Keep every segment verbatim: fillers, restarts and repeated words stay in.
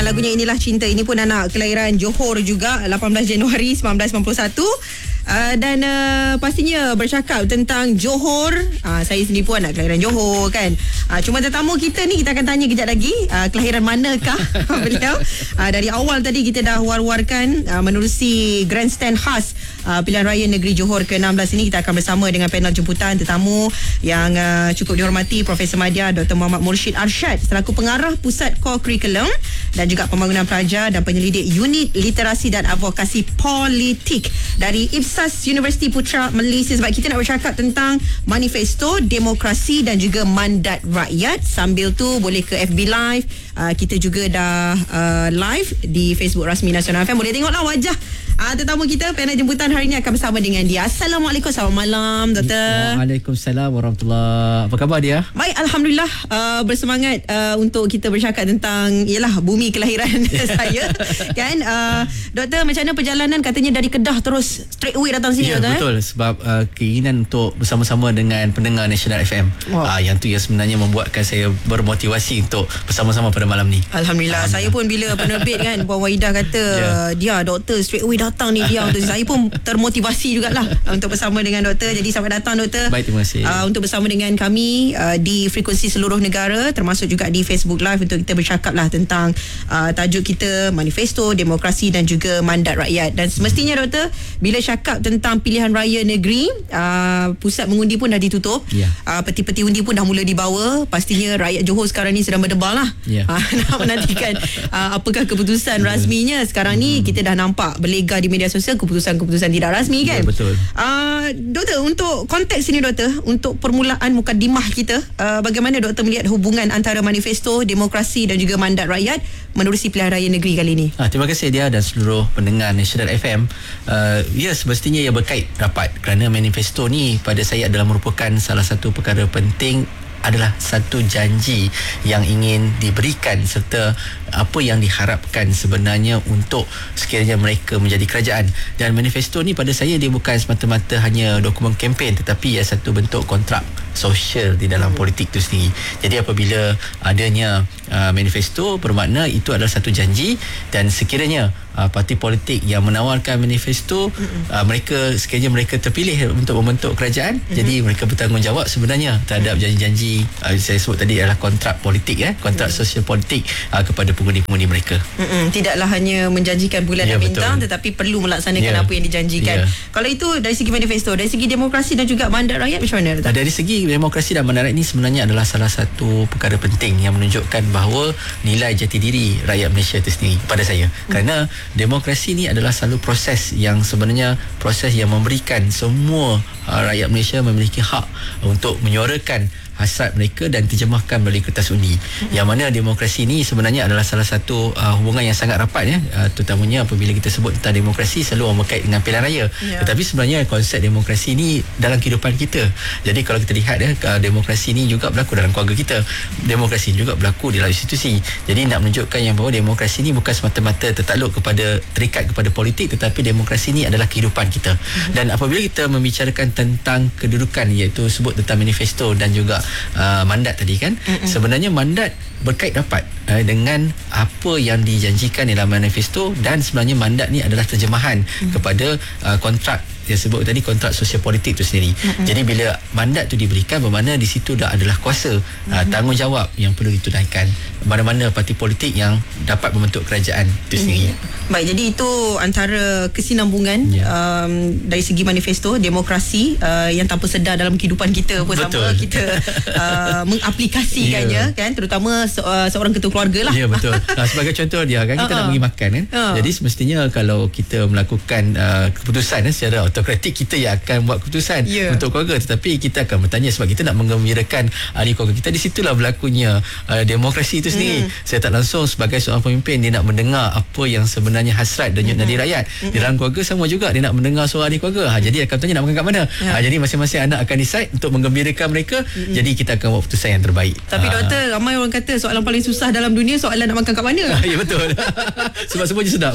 lagunya Inilah Cinta. Ini pun anak kelahiran Johor juga, lapan belas Januari sembilan belas sembilan puluh satu. Uh, dan uh, pastinya bercakap tentang Johor. uh, Saya sendiri pun anak kelahiran Johor kan. uh, Cuma tetamu kita ni, kita akan tanya kejap lagi uh, kelahiran manakah beliau. uh, Dari awal tadi kita dah war-warkan uh, menerusi grandstand khas uh, Pilihan Raya Negeri Johor ke enam belas ini. Kita akan bersama dengan panel jemputan tetamu yang uh, cukup dihormati, Profesor Madya Doktor Muhammad Murshid Arsyad selaku pengarah Pusat Core Curriculum dan juga Pembangunan Pelajar dan penyelidik Unit Literasi dan Advokasi Politik dari I P S A S Universiti Putra Malaysia. Sebab kita nak bercakap tentang manifesto demokrasi dan juga mandat rakyat. Sambil tu boleh ke F B Live. Uh, kita juga dah uh, live di Facebook rasmi Nasional F M. Boleh tengoklah wajah uh, tetamu kita. Panel jemputan hari ini akan bersama dengan dia. Assalamualaikum, selamat malam Doktor. Waalaikumsalam warahmatullahi. Apa khabar dia? Baik, Alhamdulillah. uh, Bersemangat uh, untuk kita bercakap tentang ialah bumi kelahiran saya kan. uh, Doktor, macam mana perjalanan? Katanya dari Kedah terus straight away datang sini. Ya, Doktor, betul. eh? Sebab uh, keinginan untuk bersama-sama dengan pendengar Nasional F M. Wow. uh, Yang tu yang sebenarnya membuatkan saya bermotivasi untuk bersama-sama pada malam ni. Alhamdulillah. Alhamdulillah. Saya pun bila penerbit kan Puan Waidah kata yeah. dia doktor straight away datang ni dia untuk saya pun termotivasi jugalah untuk bersama dengan doktor. Jadi selamat datang doktor. Baik, terima kasih. Uh, untuk bersama dengan kami uh, di frekuensi seluruh negara, termasuk juga di Facebook Live untuk kita bercakap lah tentang uh, tajuk kita manifesto demokrasi dan juga mandat rakyat. Dan semestinya doktor, bila cakap tentang pilihan raya negeri, uh, pusat mengundi pun dah ditutup. Yeah. Uh, peti-peti undi pun dah mula dibawa. Pastinya rakyat Johor sekarang ni sedang berdebar lah. Yeah. Uh, nak menantikan uh, apakah keputusan rasminya. Sekarang ni kita dah nampak berlega di media sosial keputusan-keputusan tidak rasmi kan. Ya, betul. Uh, doktor, untuk konteks ini doktor, untuk permulaan mukadimah kita, uh, bagaimana doktor melihat hubungan antara manifesto demokrasi dan juga mandat rakyat menerusi pilihan raya negeri kali ini? Ah, terima kasih dia dan seluruh pendengar Nasional F M. Uh, ya, semestinya ia berkait rapat kerana manifesto ni pada saya adalah merupakan salah satu perkara penting, adalah satu janji yang ingin diberikan serta apa yang diharapkan sebenarnya untuk sekiranya mereka menjadi kerajaan. Dan manifesto ni pada saya dia bukan semata-mata hanya dokumen kempen, tetapi ia satu bentuk kontrak sosial di dalam hmm. politik itu sendiri. Jadi apabila adanya uh, manifesto, bermakna itu adalah satu janji, dan sekiranya uh, parti politik yang menawarkan manifesto hmm. uh, mereka sekiranya mereka terpilih untuk membentuk kerajaan, hmm. jadi mereka bertanggungjawab sebenarnya terhadap janji-janji uh, saya sebut tadi adalah kontrak politik ya, kontrak hmm. sosial politik uh, kepada pengundi-pengundi mereka. Hmm. Tidaklah hanya menjanjikan bulan ya, dan bintang, betul. tetapi perlu melaksanakan ya. apa yang dijanjikan. Ya. Kalau itu dari segi manifesto, dari segi demokrasi dan juga mandat rakyat macam mana? Uh, dari segi demokrasi dan mandat rakyat ini sebenarnya adalah salah satu perkara penting yang menunjukkan bahawa nilai jati diri rakyat Malaysia itu sendiri pada saya. Hmm. Kerana demokrasi ini adalah selalu proses yang sebenarnya proses yang memberikan semua uh, rakyat Malaysia memiliki hak untuk menyuarakan hasrat mereka dan terjemahkan melalui kertas undi. Hmm. Yang mana demokrasi ini sebenarnya adalah salah satu uh, hubungan yang sangat rapat ya, uh, terutamanya apabila kita sebut tentang demokrasi selalu berkait dengan pilihan raya. Yeah. Tetapi sebenarnya konsep demokrasi ini dalam kehidupan kita. Jadi kalau kita lihat ya, uh, demokrasi ini juga berlaku dalam keluarga kita. Demokrasi juga berlaku di dalam institusi. Jadi nak menunjukkan yang bahawa demokrasi ini bukan semata-mata tertakluk kepada terikat kepada politik, tetapi demokrasi ini adalah kehidupan kita. Hmm. Dan apabila kita membicarakan tentang kedudukan, iaitu sebut tentang manifesto dan juga Uh, mandat tadi kan, mm-mm. sebenarnya mandat berkait rapat uh, dengan apa yang dijanjikan dalam manifesto, dan sebenarnya mandat ni adalah terjemahan mm. kepada uh, kontrak yang sebut tadi, kontrak sosial politik itu sendiri. Mm-hmm. Jadi bila mandat tu diberikan, bermakna di situ dah adalah kuasa, mm-hmm. uh, tanggungjawab yang perlu ditunaikan mana-mana parti politik yang dapat membentuk kerajaan itu sendiri. Mm-hmm. Baik, jadi itu antara kesinambungan yeah. um, dari segi manifesto demokrasi uh, yang tanpa sedar dalam kehidupan kita pun sama kita uh, mengaplikasikannya yeah. kan, terutama se- uh, seorang ketua keluarga lah. Ya, yeah, betul. Uh, sebagai contoh dia kan, kita uh-uh. nak pergi makan kan. Uh. Jadi semestinya kalau kita melakukan uh, keputusan uh, secara autokratik, kita yang akan buat keputusan yeah. untuk keluarga, tetapi kita akan bertanya sebab kita nak menggembirakan ahli keluarga kita. Di situlah berlakunya uh, demokrasi itu sendiri. Mm. Saya tak langsung sebagai seorang pemimpin, dia nak mendengar apa yang sebenarnya hasrat dan mm-hmm. dari rakyat. Mm-hmm. Di dalam keluarga sama juga, dia nak mendengar suara ahli keluarga. Ha, jadi akan tanya nak makan kat mana. Yeah. Ha, jadi masing-masing anak akan decide untuk menggembirakan mereka. Mm-hmm. Jadi kita akan buat keputusan yang terbaik. Tapi ha. doktor, ramai orang kata soalan paling susah dalam dunia soalan nak makan kat mana. Ya, betul. Sebab semuanya sedap.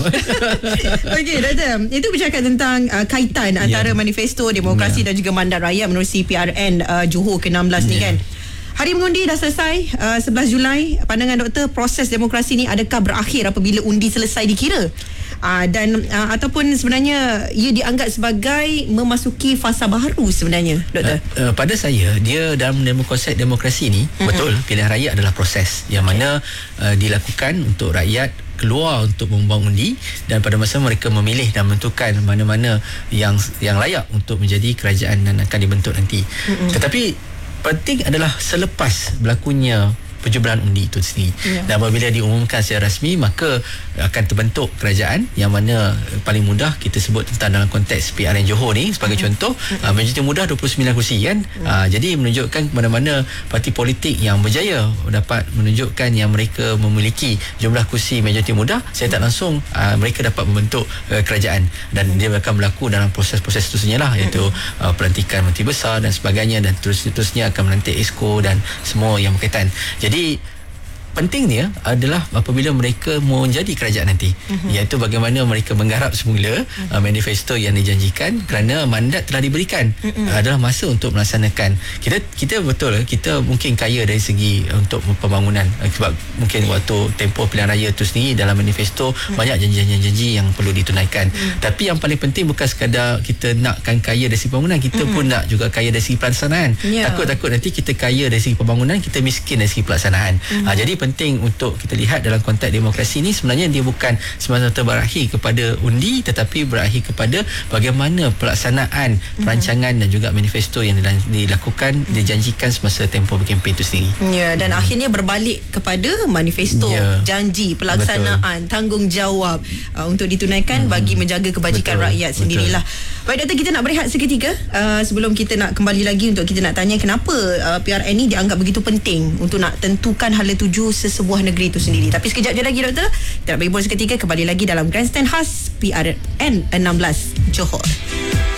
Okey doktor, itu bercakap tentang uh, kaitan antara yeah. manifesto demokrasi yeah. dan juga mandat rakyat menerusi P R N uh, Johor ke enam belas yeah. ni kan. Hari mengundi dah selesai, uh, sebelas Julai. Pandangan doktor, proses demokrasi ni adakah berakhir apabila undi selesai dikira? Uh, dan uh, ataupun sebenarnya ia dianggap sebagai memasuki fasa baru sebenarnya, doktor? Uh, uh, pada saya, dia dalam konsep demokrasi ni, mm-hmm. betul, pilihan raya adalah proses yang mana uh, dilakukan untuk rakyat keluar untuk membuang undi, dan pada masa mereka memilih dan menentukan mana-mana yang yang layak untuk menjadi kerajaan dan akan dibentuk nanti. Mm-hmm. Tetapi penting adalah selepas berlakunya penjumlahan undi itu sendiri. Yeah. Dan apabila diumumkan secara rasmi, maka akan terbentuk kerajaan yang mana paling mudah kita sebut tentang dalam konteks P R N Johor ni sebagai mm-hmm. contoh, mm-hmm. uh, majoriti mudah dua puluh sembilan kursi kan. Mm-hmm. Uh, jadi menunjukkan mana-mana parti politik yang berjaya dapat menunjukkan yang mereka memiliki jumlah kursi majoriti mudah, saya tak langsung uh, mereka dapat membentuk uh, kerajaan, dan mm-hmm. dia akan berlaku dalam proses-proses seterusnya lah, iaitu mm-hmm. uh, pelantikan menteri besar dan sebagainya, dan terus-terusnya akan melantik exco dan semua yang berkaitan. Jadi Jadi pentingnya adalah apabila mereka mau menjadi kerajaan nanti, uh-huh. iaitu bagaimana mereka menggarap semula uh-huh. uh, manifesto yang dijanjikan, kerana mandat telah diberikan, uh-huh. adalah masa untuk melaksanakan. Kita kita betul kita mungkin kaya dari segi untuk pembangunan, sebab mungkin waktu tempoh pilihan raya itu sendiri dalam manifesto uh-huh. banyak janji-janji yang perlu ditunaikan. Uh-huh. Tapi yang paling penting bukan sekadar kita nakkan kaya dari segi pembangunan, kita uh-huh. pun nak juga kaya dari segi pelaksanaan. Yeah. Takut-takut nanti kita kaya dari segi pembangunan, kita miskin dari segi pelaksanaan. Uh-huh. Uh, jadi penting untuk kita lihat dalam konteks demokrasi ni, sebenarnya dia bukan semata-mata berakhir kepada undi, tetapi berakhir kepada bagaimana pelaksanaan mm-hmm. perancangan dan juga manifesto yang dilakukan, mm-hmm. dijanjikan semasa tempoh berkempen itu sendiri. Ya, dan mm-hmm. akhirnya berbalik kepada manifesto, yeah. janji, pelaksanaan, betul. tanggungjawab uh, untuk ditunaikan mm-hmm. bagi menjaga kebajikan betul. rakyat sendirilah. Betul. Baik doktor, kita nak berehat seketika uh, sebelum kita nak kembali lagi untuk kita nak tanya kenapa uh, P R N ni dianggap begitu penting untuk nak tentukan hala tuju sesebuah negeri itu sendiri. Tapi sekejap je lagi doktor, kita nak bagi bola seketika, kembali lagi dalam Grandstand khas P R N enam belas Johor.